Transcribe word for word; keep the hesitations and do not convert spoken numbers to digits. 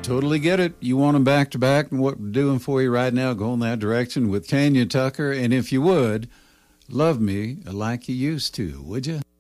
Totally get it. You want them back to back, and what we're doing for you right now, go in that direction with Tanya Tucker. And if you would, love me like you used to, would you?